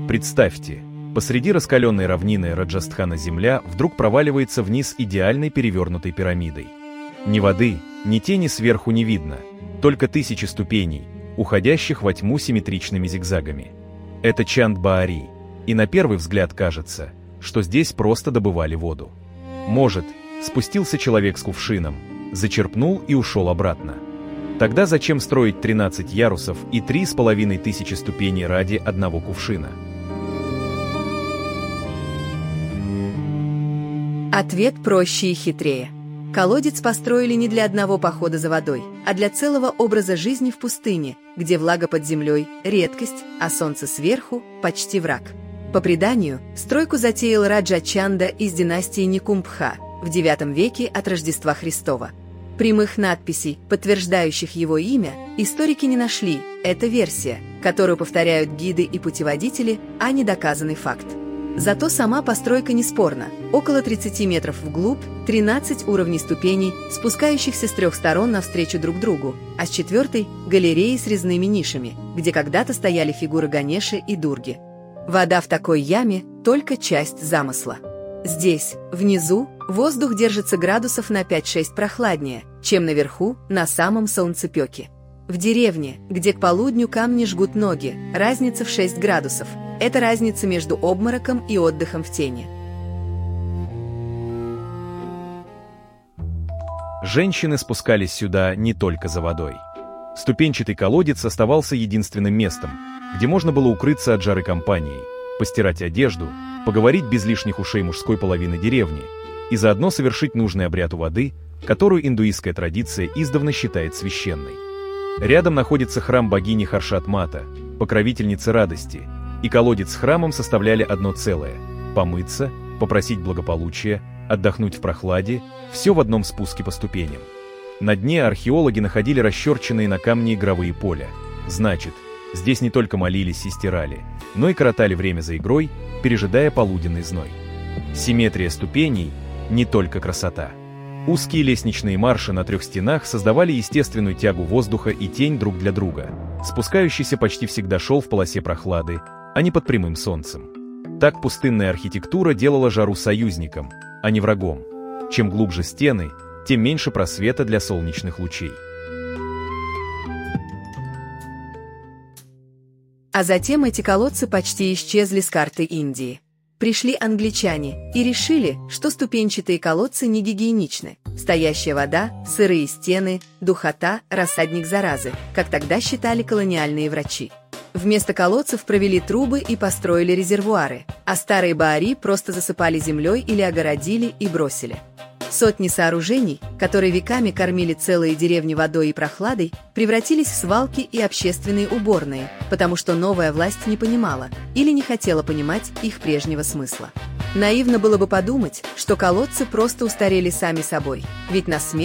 Представьте, посреди раскаленной равнины Раджастхана земля вдруг проваливается вниз идеальной перевернутой пирамидой. Ни воды, ни тени сверху не видно, только тысячи ступеней, уходящих во тьму симметричными зигзагами. Это Чанд-Баари, и на первый взгляд кажется, что здесь просто добывали воду. Может, спустился человек с кувшином, зачерпнул и ушел обратно. Тогда зачем строить 13 ярусов и 3500 ступеней ради одного кувшина? Ответ проще и хитрее. Колодец построили не для одного похода за водой, а для целого образа жизни в пустыне, где влага под землей – редкость, а солнце сверху – почти враг. По преданию, стройку затеял Раджа Чанда из династии Никумбха в IX веке от Рождества Христова. Прямых надписей, подтверждающих его имя, историки не нашли. Это версия, которую повторяют гиды и путеводители, а не доказанный факт. Зато сама постройка неспорна. Около 30 метров вглубь, 13 уровней ступеней, спускающихся с 3 сторон навстречу друг другу, а с 4-й – галереи с резными нишами, где когда-то стояли фигуры Ганеши и Дурги. Вода в такой яме – только часть замысла. Здесь, внизу, воздух держится градусов на 5-6 прохладнее, чем наверху, на самом солнцепёке. В деревне, где к полудню камни жгут ноги, разница в 6 градусов. Это разница между обмороком и отдыхом в тени. Женщины спускались сюда не только за водой. Ступенчатый колодец оставался единственным местом, где можно было укрыться от жары компанией, постирать одежду, поговорить без лишних ушей мужской половины деревни и заодно совершить нужный обряд у воды, которую индуистская традиция издавна считает священной. Рядом находится храм богини Харшат-Мата, покровительницы радости, и колодец с храмом составляли одно целое – помыться, попросить благополучия, отдохнуть в прохладе – все в одном спуске по ступеням. На дне археологи находили расчерченные на камне игровые поля. Значит, здесь не только молились и стирали, но и коротали время за игрой, пережидая полуденный зной. Симметрия ступеней – не только красота. Узкие лестничные марши на 3 стенах создавали естественную тягу воздуха и тень друг для друга. Спускающийся почти всегда шел в полосе прохлады, а не под прямым солнцем. Так пустынная архитектура делала жару союзником, а не врагом. Чем глубже стены, тем меньше просвета для солнечных лучей. А затем эти колодцы почти исчезли с карты Индии. Пришли англичане и решили, что ступенчатые колодцы не гигиеничны. Стоящая вода, сырые стены, духота – рассадник заразы, как тогда считали колониальные врачи. Вместо колодцев провели трубы и построили резервуары, а старые баари просто засыпали землей или огородили и бросили. Сотни сооружений, которые веками кормили целые деревни водой и прохладой, превратились в свалки и общественные уборные, потому что новая власть не понимала или не хотела понимать их прежнего смысла. Наивно было бы подумать, что колодцы просто устарели сами собой, ведь на смену